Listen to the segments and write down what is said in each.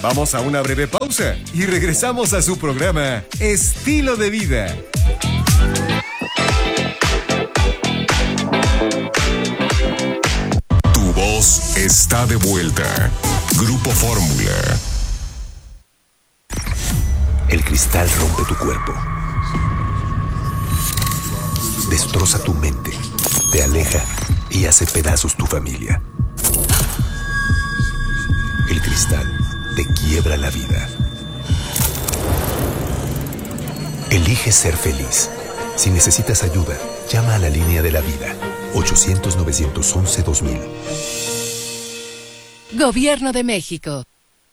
Vamos a una breve pausa y regresamos a su programa Estilo de Vida. Tu voz está de vuelta. Grupo Fórmula. El cristal rompe tu cuerpo. Destroza tu mente. Te aleja y hace pedazos tu familia. El cristal te quiebra la vida. Elige ser feliz. Si necesitas ayuda, llama a la línea de la vida. 800-911-2000. Gobierno de México.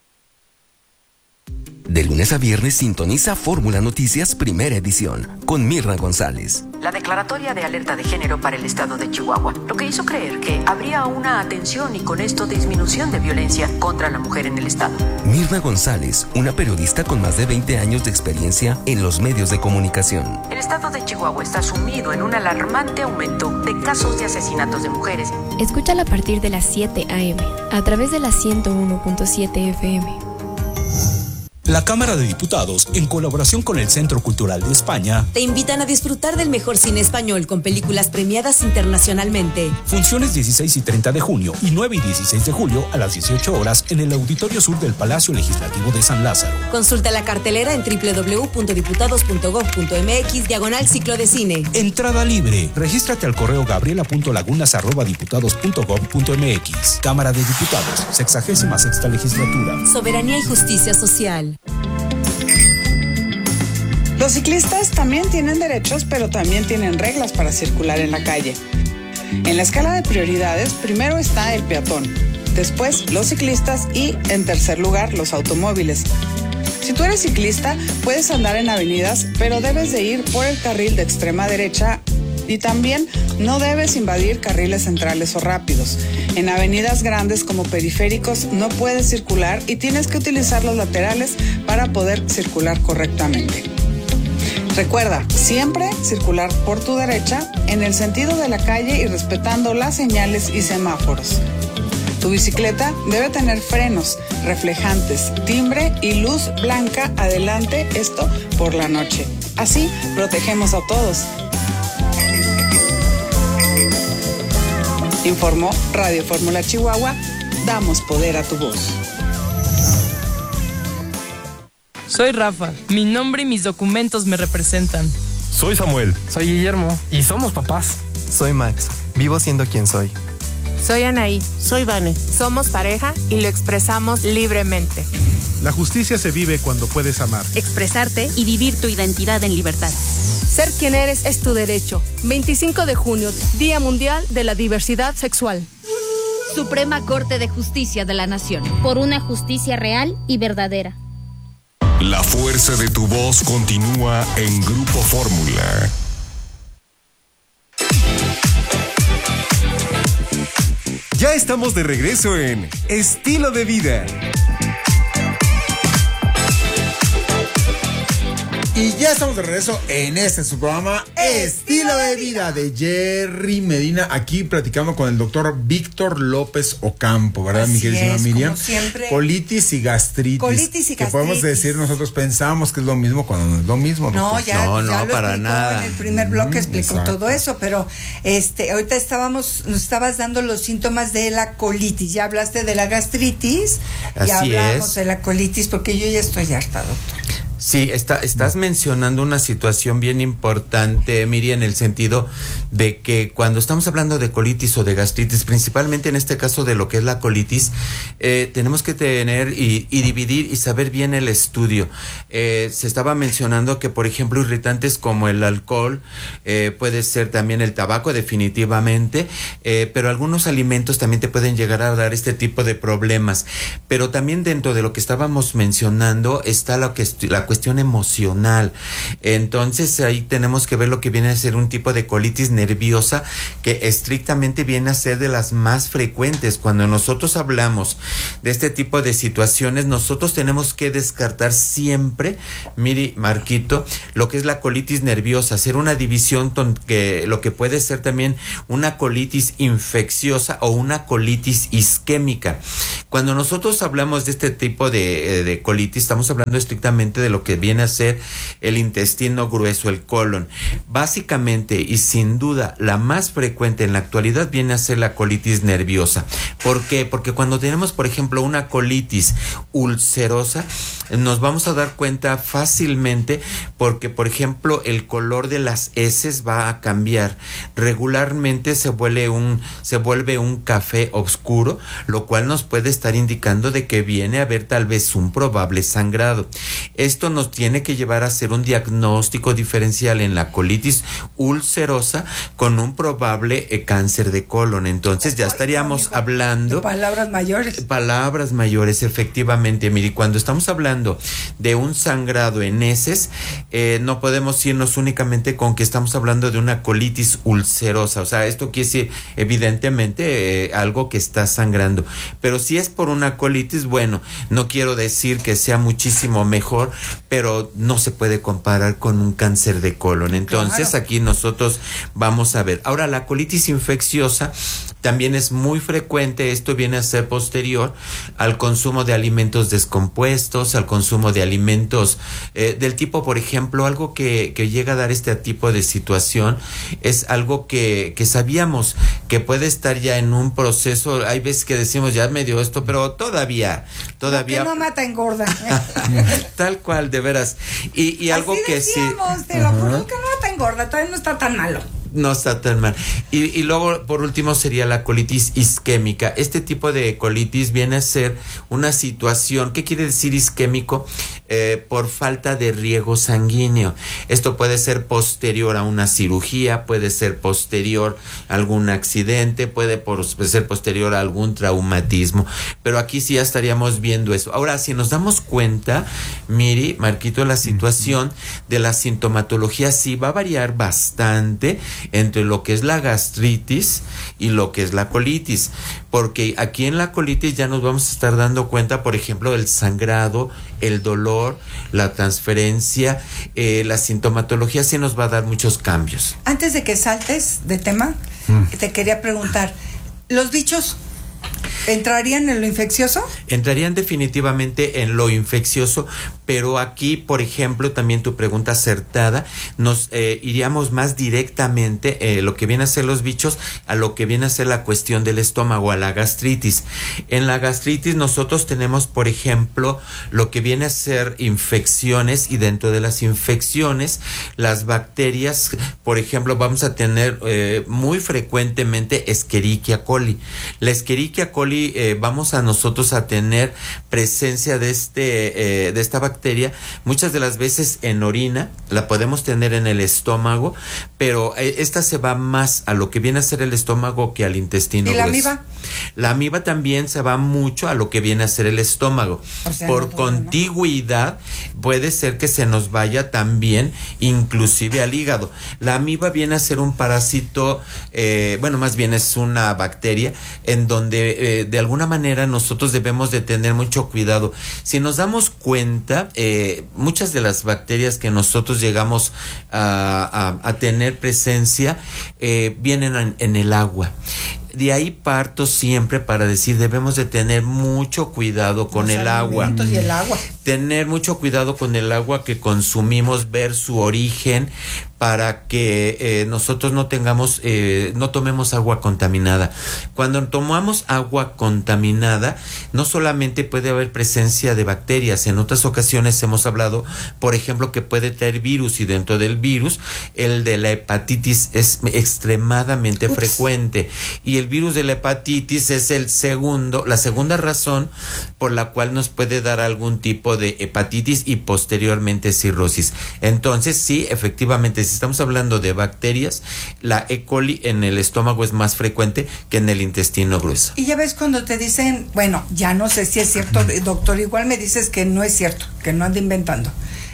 De lunes a viernes sintoniza Fórmula Noticias Primera Edición con Mirna González. La declaratoria de alerta de género para el estado de Chihuahua, lo que hizo creer que habría una atención y con esto disminución de violencia contra la mujer en el estado. Mirna González, una periodista con más de 20 años de experiencia en los medios de comunicación. El estado de Chihuahua está sumido en un alarmante aumento de casos de asesinatos de mujeres. Escúchala a partir de las 7 a.m. a través de la 101.7 FM. La Cámara de Diputados, en colaboración con el Centro Cultural de España, te invitan a disfrutar del mejor cine español con películas premiadas internacionalmente. Funciones 16 y 30 de junio y 9 y 16 de julio a las 18 horas en el Auditorio Sur del Palacio Legislativo de San Lázaro. Consulta la cartelera en www.diputados.gov.mx/ciclo de cine. Entrada libre. Regístrate al correo gabriela.lagunas@diputados.gov.mx. Cámara de Diputados, 66ª Legislatura. Soberanía y justicia social. Los ciclistas también tienen derechos, pero también tienen reglas para circular en la calle. En la escala de prioridades, primero está el peatón, después los ciclistas y, en tercer lugar, los automóviles. Si tú eres ciclista, puedes andar en avenidas, pero debes de ir por el carril de extrema derecha y también no debes invadir carriles centrales o rápidos. En avenidas grandes como periféricos no puedes circular y tienes que utilizar los laterales para poder circular correctamente. Recuerda, siempre circular por tu derecha en el sentido de la calle y respetando las señales y semáforos. Tu bicicleta debe tener frenos, reflejantes, timbre y luz blanca adelante, esto por la noche. Así protegemos a todos. Informó Radio Fórmula Chihuahua. Damos poder a tu voz. Soy Rafa. Mi nombre y mis documentos me representan. Soy Samuel. Soy Guillermo. Y somos papás. Soy Max. Vivo siendo quien soy. Soy Anaí. Soy Vane. Somos pareja y lo expresamos libremente. La justicia se vive cuando puedes amar, expresarte y vivir tu identidad en libertad. Ser quien eres es tu derecho. 25 de junio, Día Mundial de la Diversidad Sexual. Suprema Corte de Justicia de la Nación. Por una justicia real y verdadera. La fuerza de tu voz continúa en Grupo Fórmula. Ya estamos de regreso en Estilo de Vida. Y ya estamos de regreso en su programa Estilo de Vida de Jerry Medina, aquí platicando con el doctor Víctor López Ocampo, ¿verdad, mi querida Miriam? Como siempre. Colitis y gastritis. Que podemos decir, nosotros pensamos que es lo mismo cuando no es lo mismo. No, ya lo para explicó nada. En el primer bloque explicó todo eso, pero ahorita nos estabas dando los síntomas de la colitis. Ya hablaste de la gastritis y hablamos de la colitis, porque yo ya estoy harta, doctor. Sí, estás mencionando una situación bien importante, Miri, en el sentido de que cuando estamos hablando de colitis o de gastritis, principalmente en este caso de lo que es la colitis, tenemos que tener y dividir y saber bien el estudio. Se estaba mencionando que, por ejemplo, irritantes como el alcohol, puede ser también el tabaco, definitivamente, pero algunos alimentos también te pueden llegar a dar este tipo de problemas. Pero también dentro de lo que estábamos mencionando está la cuestión emocional. Entonces ahí tenemos que ver lo que viene a ser un tipo de colitis nerviosa que estrictamente viene a ser de las más frecuentes. Cuando nosotros hablamos de este tipo de situaciones, nosotros tenemos que descartar siempre, Miri, Marquito, lo que es la colitis nerviosa, hacer una división que lo que puede ser también una colitis infecciosa o una colitis isquémica. Cuando nosotros hablamos de este tipo de colitis, estamos hablando estrictamente de lo que viene a ser el intestino grueso, el colon. Básicamente y sin duda la más frecuente en la actualidad viene a ser la colitis nerviosa. ¿Por qué? Porque cuando tenemos, por ejemplo, una colitis ulcerosa, nos vamos a dar cuenta fácilmente porque, por ejemplo, el color de las heces va a cambiar. Regularmente se vuelve un café oscuro, lo cual nos puede estar indicando de que viene a haber tal vez un probable sangrado. Esto nos tiene que llevar a hacer un diagnóstico diferencial en la colitis ulcerosa con un probable cáncer de colon. Entonces ya estaríamos hablando de palabras mayores. Palabras mayores, efectivamente. Mire, cuando estamos hablando de un sangrado en heces, no podemos irnos únicamente con que estamos hablando de una colitis ulcerosa. O sea, esto quiere decir evidentemente algo que está sangrando. Pero si es por una colitis, bueno, no quiero decir que sea muchísimo mejor, pero no se puede comparar con un cáncer de colon. Entonces, claro, aquí nosotros vamos a ver. Ahora, la colitis infecciosa también es muy frecuente. Esto viene a ser posterior al consumo de alimentos descompuestos, al consumo de alimentos del tipo, por ejemplo, algo que llega a dar este tipo de situación es algo que sabíamos que puede estar ya en un proceso. Hay veces que decimos, ya me dio esto, pero todavía. Lo que no mata engorda. Tal cual, de veras. Y algo así que decíamos, sí. Te lo juro que no mata engorda, todavía no está tan malo. No está tan mal. Y luego, por último, sería la colitis isquémica. Este tipo de colitis viene a ser una situación, ¿qué quiere decir isquémico? Por falta de riego sanguíneo. Esto puede ser posterior a una cirugía, puede ser posterior a algún accidente, puede ser posterior a algún traumatismo. Pero aquí sí ya estaríamos viendo eso. Ahora, si nos damos cuenta, Miri, Marquito, la situación de la sintomatología sí va a variar bastante entre lo que es la gastritis y lo que es la colitis, porque aquí en la colitis ya nos vamos a estar dando cuenta, por ejemplo, del sangrado, el dolor, la transferencia, la sintomatología sí nos va a dar muchos cambios. Antes de que saltes de tema, te quería preguntar, ¿los bichos entrarían en lo infeccioso? Entrarían definitivamente en lo infeccioso, pero aquí, por ejemplo, también tu pregunta acertada, nos iríamos más directamente lo que viene a ser los bichos a lo que viene a ser la cuestión del estómago, a la gastritis. En la gastritis nosotros tenemos, por ejemplo, lo que viene a ser infecciones, y dentro de las infecciones, las bacterias, por ejemplo, vamos a tener muy frecuentemente Escherichia coli. La Escherichia coli vamos a nosotros a tener presencia de esta bacteria muchas de las veces en orina, la podemos tener en el estómago, pero esta se va más a lo que viene a ser el estómago que al intestino grueso. ¿Y la amiba? La amiba también se va mucho a lo que viene a ser el estómago. O sea, por contigüidad, ¿no? Puede ser que se nos vaya también inclusive al hígado. La amiba viene a ser un parásito, bueno, más bien es una bacteria en donde de alguna manera nosotros debemos de tener mucho cuidado. Si nos damos cuenta, muchas de las bacterias que nosotros llegamos a tener presencia vienen en el agua. De ahí parto siempre para decir, debemos de tener mucho cuidado con el agua. Y el agua. Tener mucho cuidado con el agua que consumimos, ver su origen, para que nosotros no tomemos agua contaminada. Cuando tomamos agua contaminada, no solamente puede haber presencia de bacterias, en otras ocasiones hemos hablado, por ejemplo, que puede traer virus, y dentro del virus, el de la hepatitis es extremadamente frecuente, y el virus de la hepatitis es la segunda razón por la cual nos puede dar algún tipo de hepatitis y posteriormente cirrosis. Entonces, sí, efectivamente, si estamos hablando de bacterias, la E. coli en el estómago es más frecuente que en el intestino grueso. Y ya ves cuando te dicen, bueno, ya no sé si es cierto, doctor, igual me dices que no es cierto, que no anda inventando.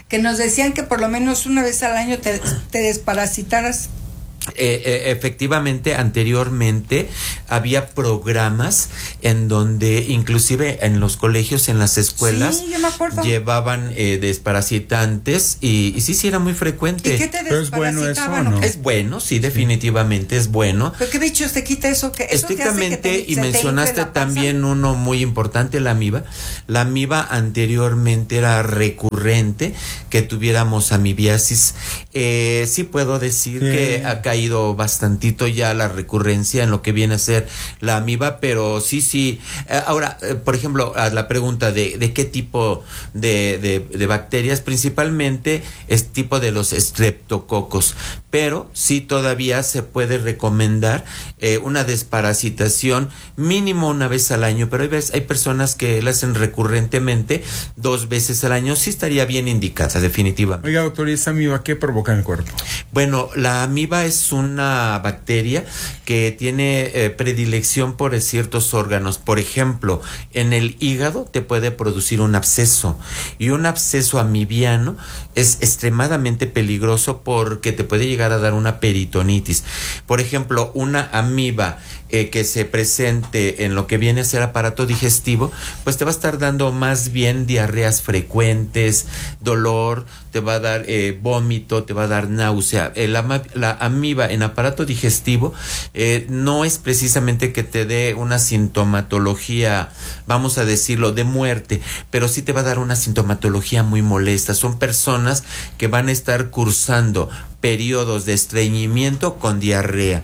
que nos decían que por lo menos una vez al año te desparasitaras. Efectivamente, anteriormente había programas en donde inclusive en los colegios, en las escuelas, sí, yo me acuerdo, llevaban desparasitantes y sí era muy frecuente. ¿Y qué te desparasitaban? ¿no? Es bueno, sí, definitivamente es bueno. ¿Pero qué bichos te quita eso? Que eso estrictamente, y mencionaste también uno muy importante, la amiba. La amiba anteriormente era recurrente que tuviéramos amibiasis. Sí puedo decir que acá ha ido bastantito ya la recurrencia en lo que viene a ser la amiba, pero sí. Ahora, por ejemplo, a la pregunta de qué tipo de bacterias, principalmente es tipo de los estreptococos, pero sí todavía se puede recomendar una desparasitación mínimo una vez al año, pero hay personas que la hacen recurrentemente 2 veces al año, sí estaría bien indicada, definitivamente. Oiga, doctor, ¿y esa amiba qué provoca en el cuerpo? Bueno, la amiba es una bacteria que tiene predilección por ciertos órganos. Por ejemplo, en el hígado te puede producir un absceso, y un absceso amibiano es extremadamente peligroso porque te puede llegar a dar una peritonitis. Por ejemplo, una amiba que se presente en lo que viene a ser aparato digestivo, pues te va a estar dando más bien diarreas frecuentes, dolor, te va a dar vómito, te va a dar náusea. La amiba en aparato digestivo no es precisamente que te dé una sintomatología, vamos a decirlo, de muerte, pero sí te va a dar una sintomatología muy molesta. Son personas que van a estar cursando periodos de estreñimiento con diarrea,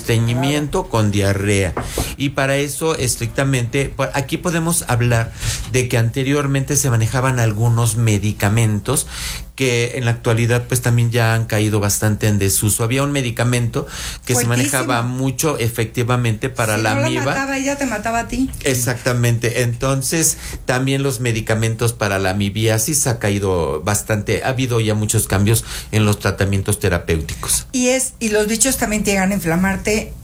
y para eso estrictamente aquí podemos hablar de que anteriormente se manejaban algunos medicamentos que en la actualidad pues también ya han caído bastante en desuso. Había un medicamento que se manejaba mucho efectivamente para la amiba. Si no la mataba, ella te mataba a ti. Exactamente. Entonces también los medicamentos para la amibiasis ha caído bastante. Ha habido ya muchos cambios en los tratamientos terapéuticos. Y los bichos también llegan a inflamarte,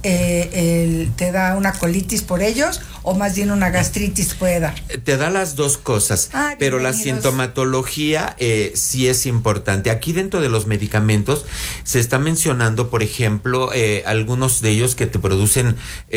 te da una colitis por ellos, o más bien una gastritis puede dar. Te da las dos cosas, pero la sintomatología sí es importante. Aquí dentro de los medicamentos se está mencionando, por ejemplo, algunos de ellos que te producen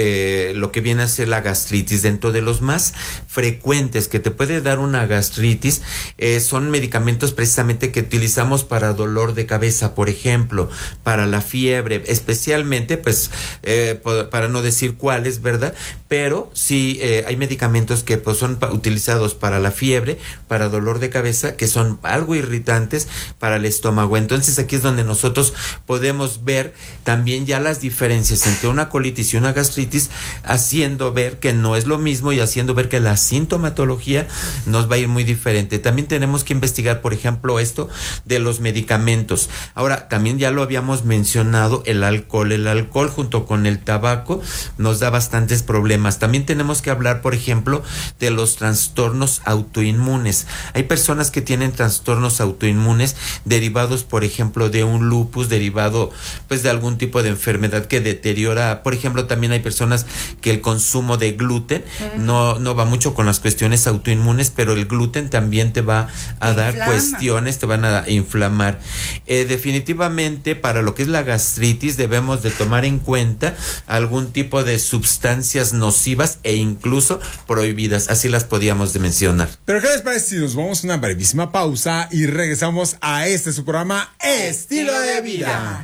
lo que viene a ser la gastritis. Dentro de los más frecuentes que te puede dar una gastritis son medicamentos precisamente que utilizamos para dolor de cabeza, por ejemplo, para la fiebre, especialmente, pues, para no decir cuáles, ¿verdad? Pero sí hay medicamentos que pues son utilizados para la fiebre, para dolor de cabeza, que son algo irritantes para el estómago. Entonces aquí es donde nosotros podemos ver también ya las diferencias entre una colitis y una gastritis, haciendo ver que no es lo mismo y haciendo ver que la sintomatología nos va a ir muy diferente. También tenemos que investigar, por ejemplo, esto de los medicamentos. Ahora, también ya lo habíamos mencionado, el alcohol. El alcohol junto con el tabaco nos da bastantes problemas. También tenemos que hablar, por ejemplo, de los trastornos autoinmunes. Hay personas que tienen trastornos autoinmunes derivados, por ejemplo, de un lupus, derivado pues de algún tipo de enfermedad que deteriora. Por ejemplo, también hay personas que el consumo de gluten no va mucho con las cuestiones autoinmunes, pero el gluten también te va a dar cuestiones, te van a inflamar. Definitivamente, para lo que es la gastritis, debemos de tomar en cuenta algún tipo de sustancias nocivas e incluso prohibidas, así las podíamos de mencionar. Pero ¿qué les parece si nos vamos a una brevísima pausa y regresamos a su programa Estilo de Vida?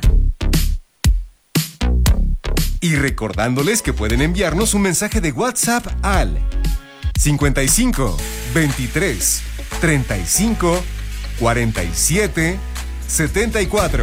Y recordándoles que pueden enviarnos un mensaje de WhatsApp al 55 23 35 47 74.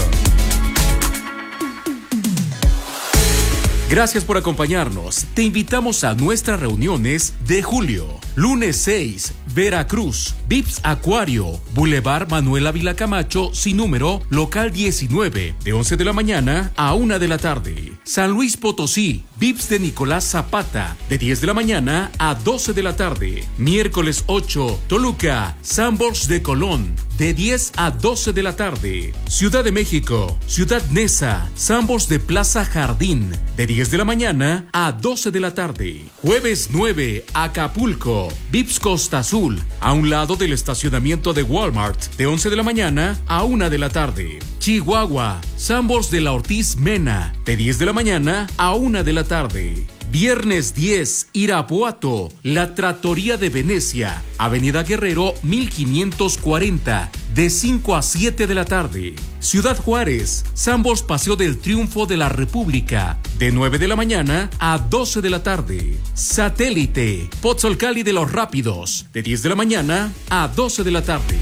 Gracias por acompañarnos. Te invitamos a nuestras reuniones de julio. Lunes 6, Veracruz, Vips Acuario, Boulevard Manuel Ávila Camacho, sin número, local 19, de 11 de la mañana a 1 de la tarde. San Luis Potosí, Vips de Nicolás Zapata, de 10 de la mañana a 12 de la tarde. Miércoles 8, Toluca, Sanborns de Colón, de 10 a 12 de la tarde. Ciudad de México, Ciudad Neza, Sambors de Plaza Jardín, de 10 de la mañana a 12 de la tarde. Jueves 9, Acapulco, Vips Costa Azul, a un lado del estacionamiento de Walmart, de 11 de la mañana a 1 de la tarde. Chihuahua, Sambors de la Ortiz Mena, de 10 de la mañana a 1 de la tarde. Viernes 10, Irapuato, La Trattoria de Venecia, Avenida Guerrero 1540, de 5 a 7 de la tarde. Ciudad Juárez, Sambors Paseo del Triunfo de la República, de 9 de la mañana a 12 de la tarde. Satélite, Pozzolcali de los Rápidos, de 10 de la mañana a 12 de la tarde.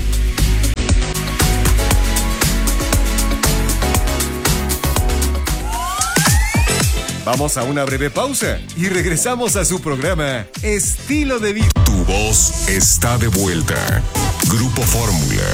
Vamos a una breve pausa y regresamos a su programa Estilo de Vida. Tu voz está de vuelta. Grupo Fórmula.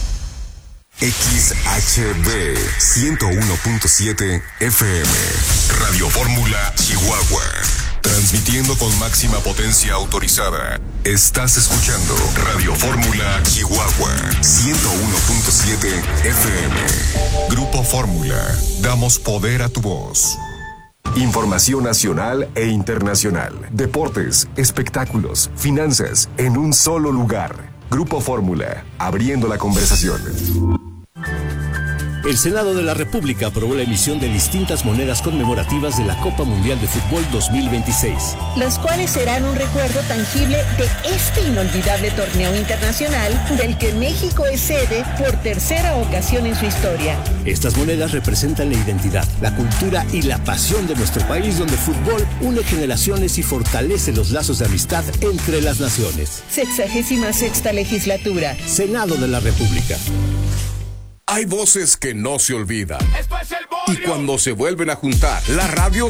XHB 101.7 FM. Radio Fórmula Chihuahua. Transmitiendo con máxima potencia autorizada. Estás escuchando Radio Fórmula Chihuahua 101.7 FM. Grupo Fórmula. Damos poder a tu voz. Información nacional e internacional. Deportes, espectáculos, finanzas, en un solo lugar. Grupo Fórmula, abriendo la conversación. El Senado de la República aprobó la emisión de distintas monedas conmemorativas de la Copa Mundial de Fútbol 2026. Las cuales serán un recuerdo tangible de este inolvidable torneo internacional del que México es sede por tercera ocasión en su historia. Estas monedas representan la identidad, la cultura y la pasión de nuestro país, donde el fútbol une generaciones y fortalece los lazos de amistad entre las naciones. 66ª legislatura. Senado de la República. Hay voces que no se olvidan. Y cuando se vuelven a juntar, la radio